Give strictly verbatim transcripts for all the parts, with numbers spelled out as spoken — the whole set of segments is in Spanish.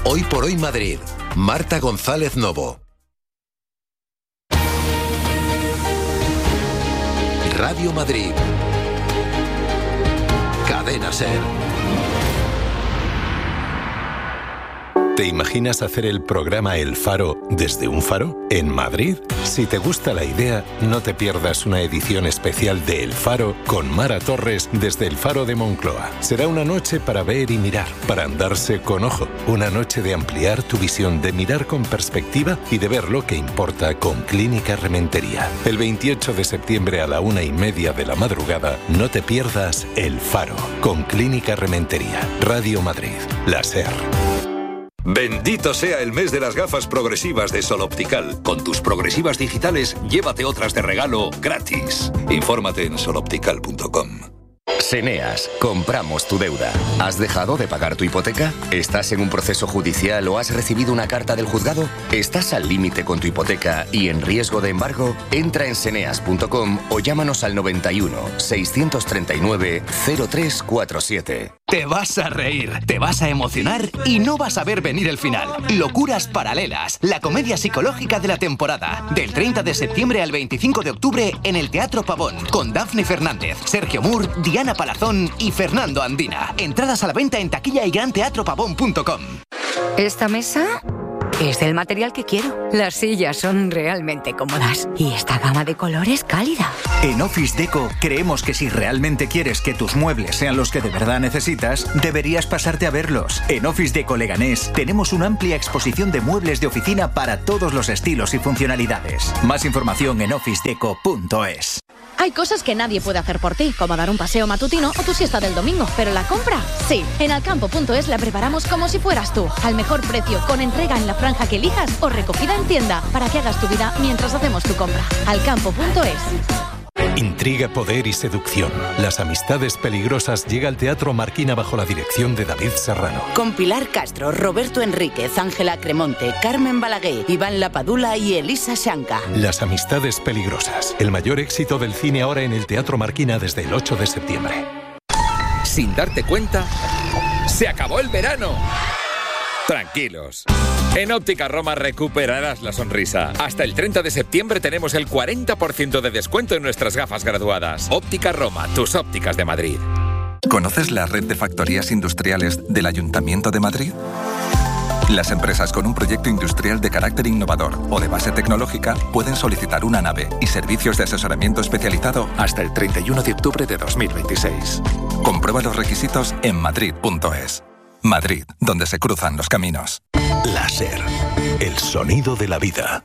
Hoy por Hoy Madrid. Marta González Novo. Radio Madrid. Cadena SER. ¿Te imaginas hacer el programa El Faro desde un faro en Madrid? Si te gusta la idea, no te pierdas una edición especial de El Faro con Mara Torres desde el Faro de Moncloa. Será una noche para ver y mirar, para andarse con ojo. Una noche de ampliar tu visión, de mirar con perspectiva y de ver lo que importa con Clínica Rementería. El veintiocho de septiembre a la una y media de la madrugada, no te pierdas El Faro con Clínica Rementería. Radio Madrid, la SER. Bendito sea el mes de las gafas progresivas de Sol Optical. Con tus progresivas digitales, llévate otras de regalo gratis. Infórmate en sol optical punto com. Seneas, compramos tu deuda. ¿Has dejado de pagar tu hipoteca? ¿Estás en un proceso judicial o has recibido una carta del juzgado? ¿Estás al límite con tu hipoteca y en riesgo de embargo? Entra en seneas punto com o llámanos al noventa y uno, seiscientos treinta y nueve, cero tres cuarenta y siete. Te vas a reír, te vas a emocionar y no vas a ver venir el final. Locuras Paralelas, la comedia psicológica de la temporada. Del treinta de septiembre al veinticinco de octubre en el Teatro Pavón. Con Dafne Fernández, Sergio Moore, Diana Palazón y Fernando Andina. Entradas a la venta en taquilla y gran teatro pavón punto com. Esta mesa es del material que quiero. Las sillas son realmente cómodas y esta gama de colores cálida. En Office Deco creemos que si realmente quieres que tus muebles sean los que de verdad necesitas, deberías pasarte a verlos. En Office Deco Leganés tenemos una amplia exposición de muebles de oficina para todos los estilos y funcionalidades. Más información en office deco punto es. Hay cosas que nadie puede hacer por ti, como dar un paseo matutino o tu siesta del domingo, pero la compra, sí. En alcampo punto es la preparamos como si fueras tú, al mejor precio, con entrega en la franja que elijas o recogida en tienda, para que hagas tu vida mientras hacemos tu compra. alcampo punto es. Intriga, poder y seducción. Las amistades peligrosas llega al Teatro Marquina bajo la dirección de David Serrano. Con Pilar Castro, Roberto Enríquez, Ángela Cremonte, Carmen Balaguer, Iván Lapadula y Elisa Shanka. Las amistades peligrosas. El mayor éxito del cine ahora en el Teatro Marquina desde el ocho de septiembre. Sin darte cuenta, se acabó el verano. Tranquilos. En Óptica Roma recuperarás la sonrisa. Hasta el treinta de septiembre tenemos el cuarenta por ciento de descuento en nuestras gafas graduadas. Óptica Roma, tus ópticas de Madrid. ¿Conoces la red de factorías industriales del Ayuntamiento de Madrid? Las empresas con un proyecto industrial de carácter innovador o de base tecnológica pueden solicitar una nave y servicios de asesoramiento especializado hasta el treinta y uno de octubre de dos mil veintiséis. Comprueba los requisitos en madrid punto es. Madrid, donde se cruzan los caminos. La SER, el sonido de la vida.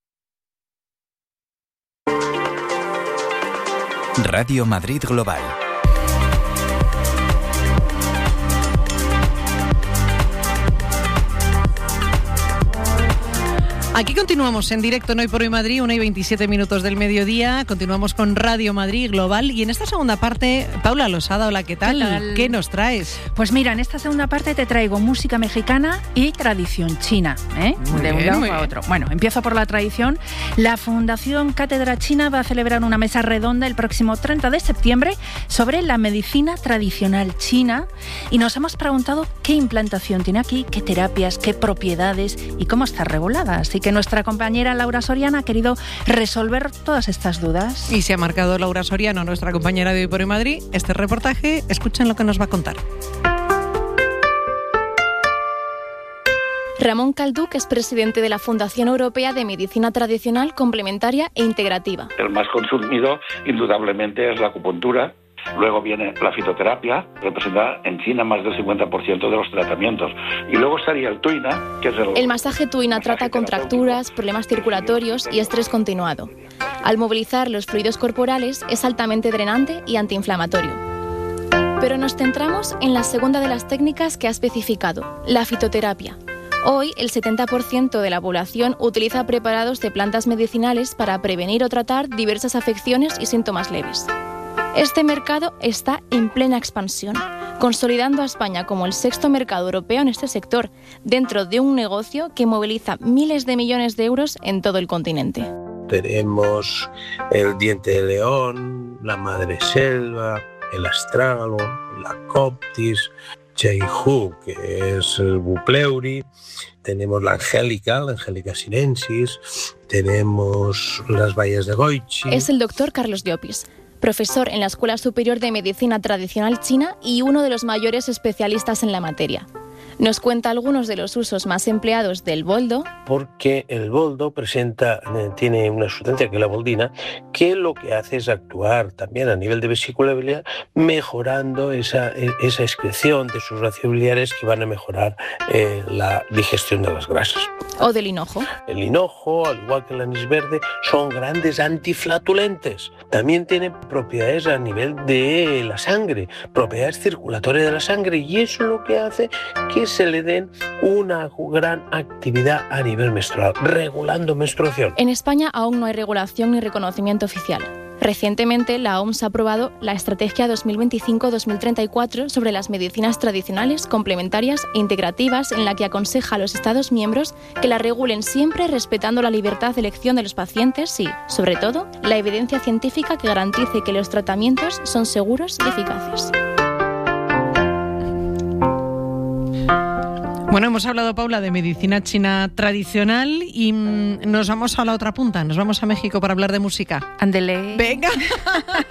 Radio Madrid Global. Aquí continuamos en directo en Hoy por Hoy Madrid, una y veintisiete minutos del mediodía. Continuamos con Radio Madrid Global. Y en esta segunda parte, Paula Losada, hola, ¿qué tal? ¿Qué tal? ¿Qué nos traes? Pues mira, en esta segunda parte te traigo música mexicana y tradición china, ¿eh? Muy de bien, un lado muy a bien. otro. Bueno, empiezo por la tradición. La Fundación Cátedra China va a celebrar una mesa redonda el próximo treinta de septiembre sobre la medicina tradicional china. Y nos hemos preguntado qué implantación tiene aquí, qué terapias, qué propiedades y cómo está regulada. Así que nuestra compañera Laura Soriana ha querido resolver todas estas dudas. Y se ha marcado Laura Soriano, nuestra compañera de Hoy por Hoy Madrid, este reportaje. Escuchen lo que nos va a contar. Ramón Calduc es presidente de la Fundación Europea de Medicina Tradicional, Complementaria e Integrativa. El más consumido, indudablemente, es la acupuntura. Luego viene la fitoterapia, representa en China más del cincuenta por ciento de los tratamientos. Y luego estaría el tuina, que es el... El masaje tuina trata contracturas, problemas circulatorios y estrés continuado. Al movilizar los fluidos corporales es altamente drenante y antiinflamatorio. Pero nos centramos en la segunda de las técnicas que ha especificado, la fitoterapia. Hoy, el setenta por ciento de la población utiliza preparados de plantas medicinales para prevenir o tratar diversas afecciones y síntomas leves. Este mercado está en plena expansión, consolidando a España como el sexto mercado europeo en este sector, dentro de un negocio que moviliza miles de millones de euros en todo el continente. Tenemos el diente de león, la madreselva, el astrágalo, la coptis, Chaihu, que es el Bupleuri, tenemos la Angélica, la Angélica sinensis, tenemos las bayas de Goichi. Es el doctor Carlos Llopis, profesor en la Escuela Superior de Medicina Tradicional China y uno de los mayores especialistas en la materia. Nos cuenta algunos de los usos más empleados del boldo. Porque el boldo presenta, tiene una sustancia que es la boldina, que lo que hace es actuar también a nivel de vesícula biliar, mejorando esa, esa excreción de sus racimos biliares que van a mejorar eh, la digestión de las grasas. O del hinojo. El hinojo, al igual que el anís verde, son grandes antiflatulentes. También tiene propiedades a nivel de la sangre, propiedades circulatorias de la sangre, y eso es lo que hace que se le den una gran actividad a nivel menstrual, regulando menstruación. En España aún no hay regulación ni reconocimiento oficial. Recientemente, la O M S ha aprobado la Estrategia dos mil veinticinco a dos mil treinta y cuatro sobre las medicinas tradicionales, complementarias e integrativas, en la que aconseja a los Estados miembros que la regulen siempre respetando la libertad de elección de los pacientes y, sobre todo, la evidencia científica que garantice que los tratamientos son seguros y eficaces. Bueno, hemos hablado, Paula, de medicina china tradicional y mmm, nos vamos a la otra punta, nos vamos a México para hablar de música. Ándele. Venga.